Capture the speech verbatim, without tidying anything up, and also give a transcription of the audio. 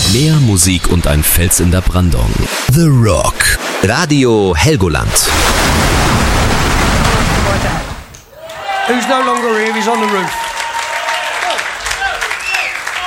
Mehr Musik und ein Fels in der Brandung. The Rock. Radio Helgoland. Who's no longer here? He's on the roof.